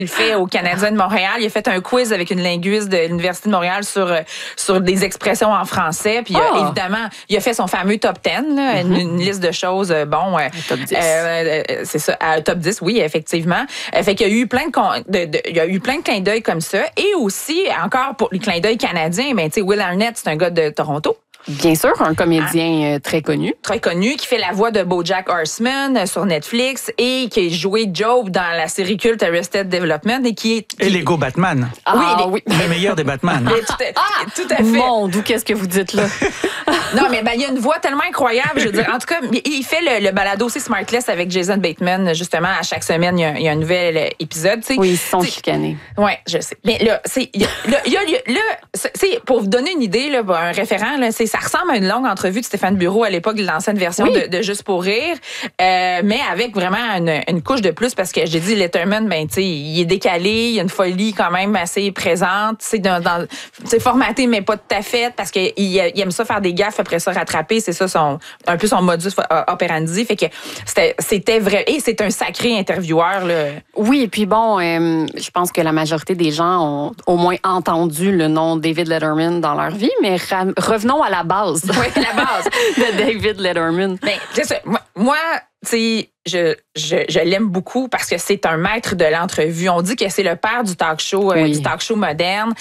Il fait au Canadien de Montréal. Il a fait un quiz avec une linguiste de l'Université de Montréal sur des expressions en français. Puis évidemment, il a fait son fameux top 10, là, une liste de choses. Top 10. C'est ça, top 10, oui, effectivement. Fait qu'il y a eu plein il y a eu plein de clins d'œil comme ça. Et aussi, encore pour les clins d'œil canadiens, ben, tu sais, Will Arnett, c'est un gars de Toronto. Bien sûr, un comédien très connu. Très connu, qui fait la voix de BoJack Horseman sur Netflix et qui a joué Job dans la série culte Arrested Development et Lego Batman. Oui. Le meilleur des Batman. Tout à fait. Mon Dieu, qu'est-ce que vous dites là? Non, mais il y a une voix tellement incroyable. Je veux dire, en tout cas, il fait le balado aussi Smartless avec Jason Bateman. Justement, à chaque semaine, il y a un nouvel épisode. T'sais. Oui, ils sont chicanés. Oui, je sais. Mais là, pour vous donner une idée, là, un référent, là, ça ressemble à une longue entrevue de Stéphane Bureau à l'époque de l'ancienne version de Juste pour rire, mais avec vraiment une couche de plus parce que j'ai dit Letterman, ben tu sais, il est décalé, il y a une folie quand même assez présente, c'est formaté mais pas tout à fait parce que il aime ça faire des gaffes après ça rattraper, c'est ça un peu son modus operandi, fait que c'était vrai et c'est un sacré intervieweur là. Oui, et puis bon, je pense que la majorité des gens ont au moins entendu le nom David Letterman dans leur vie, mais revenons à la base. Oui, la base de David Letterman. Ben, c'est ça. Moi, tu sais, je l'aime beaucoup parce que c'est un maître de l'entrevue. On dit que c'est le père du talk show moderne.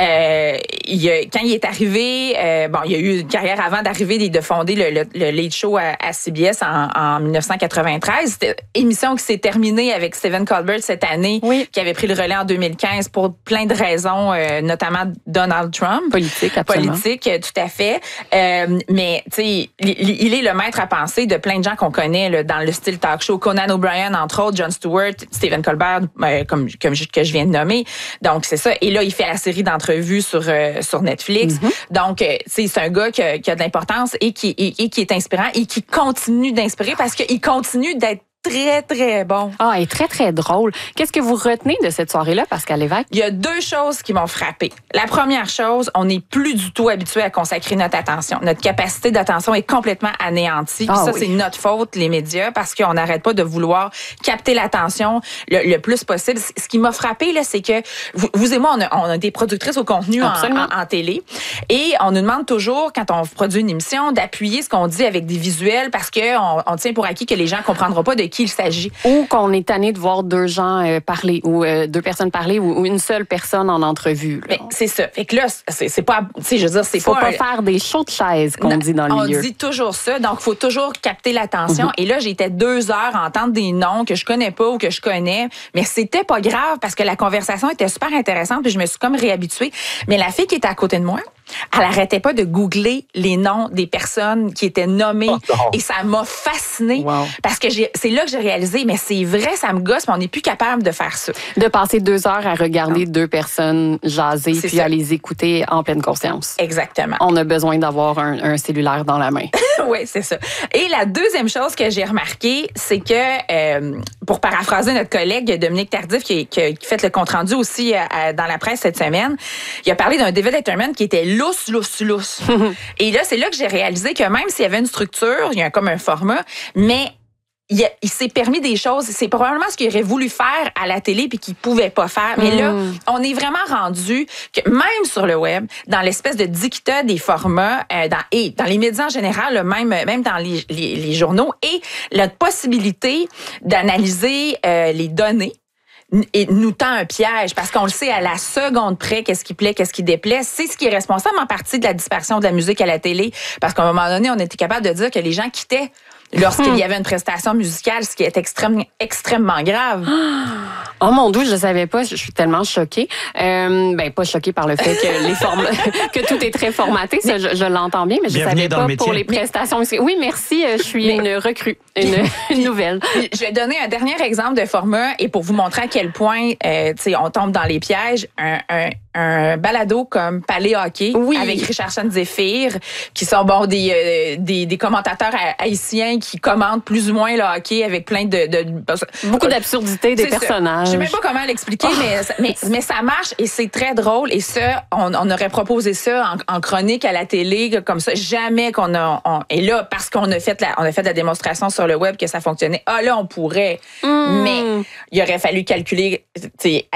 Quand il est arrivé, il a eu une carrière avant d'arriver de fonder le Late Show à CBS en 1993. C'était une émission qui s'est terminée avec Stephen Colbert cette année, qui avait pris le relais en 2015 pour plein de raisons, notamment Donald Trump. Politique, absolument. Politique, tout à fait. Mais tu sais, il est le maître à penser de plein de gens qu'on connaît là, dans le style talk show. Conan O'Brien, entre autres, Jon Stewart, Stephen Colbert, que je viens de nommer. Donc, c'est ça. Et là, il fait la série d'entrevues sur Netflix. Donc, c'est un gars qui a de l'importance et qui est inspirant et qui continue d'inspirer parce qu'il continue d'être très, très bon. Et très, très drôle. Qu'est-ce que vous retenez de cette soirée-là, Pascal Lévesque? Il y a deux choses qui m'ont frappé. La première chose, on n'est plus du tout habitué à consacrer notre attention. Notre capacité d'attention est complètement anéantie. C'est notre faute, les médias, parce qu'on n'arrête pas de vouloir capter l'attention le plus possible. Ce qui m'a frappé, là, c'est que vous et moi, on a des productrices au contenu en télé. Et on nous demande toujours, quand on produit une émission, d'appuyer ce qu'on dit avec des visuels parce qu'on tient pour acquis que les gens ne comprendront pas de qui il s'agit. Ou qu'on est tanné de voir deux gens parler ou deux personnes parler ou une seule personne en entrevue. Mais c'est ça. Fait que là, c'est pas, tu sais, je veux dire, c'est faut pas faire des shows de chaises qu'on dit dans le milieu. On dit toujours ça. Donc, il faut toujours capter l'attention. Et là, j'étais 2 heures à entendre des noms que je connais pas ou que je connais. Mais c'était pas grave parce que la conversation était super intéressante puis je me suis comme réhabituée. Mais la fille qui était à côté de moi, elle arrêtait pas de googler les noms des personnes qui étaient nommées. Et ça m'a fascinée. Parce que c'est là que j'ai réalisé, mais c'est vrai, ça me gosse, mais on n'est plus capable de faire ça. De passer 2 heures à regarder deux personnes jaser puis à les écouter en pleine conscience. Exactement. On a besoin d'avoir un cellulaire dans la main. Oui, c'est ça. Et la deuxième chose que j'ai remarqué, c'est que, pour paraphraser notre collègue Dominique Tardif, qui fait le compte-rendu aussi dans la presse cette semaine, il a parlé d'un David Letterman qui était lousse. Et là, c'est là que j'ai réalisé que même s'il y avait une structure, il y a comme un format, mais il s'est permis des choses. C'est probablement ce qu'il aurait voulu faire à la télé puis qu'il pouvait pas faire. Mais là, on est vraiment rendu que même sur le web, dans l'espèce de dictat des formats, dans les médias en général, là, même dans les journaux, et la possibilité d'analyser les données et nous tend un piège parce qu'on le sait à la seconde près qu'est-ce qui plaît, qu'est-ce qui déplaît. C'est ce qui est responsable en partie de la dispersion de la musique à la télé parce qu'à un moment donné, on était capable de dire que les gens quittaient lorsqu'il y avait une prestation musicale, ce qui est extrêmement grave. Oh mon Dieu, je ne savais pas. Je suis tellement choquée. Pas choquée par le fait que que tout est très formaté. Ça, je l'entends bien, mais je ne savais pas pour les prestations musicales. Oui, merci. Je suis une recrue, une nouvelle. Je vais donner un dernier exemple de format et pour vous montrer à quel point on tombe dans les pièges. Un balado comme Palais Hockey avec Richardson Zephyr, qui sont des commentateurs haïtiens qui commentent plus ou moins le hockey avec plein de beaucoup d'absurdité des personnages. Je sais même pas comment l'expliquer, mais ça marche et c'est très drôle. Et ça, on aurait proposé ça en chronique à la télé, comme ça. Jamais qu'on a... et là, parce qu'on a fait la démonstration sur le web que ça fonctionnait, là, on pourrait. Mais il aurait fallu calculer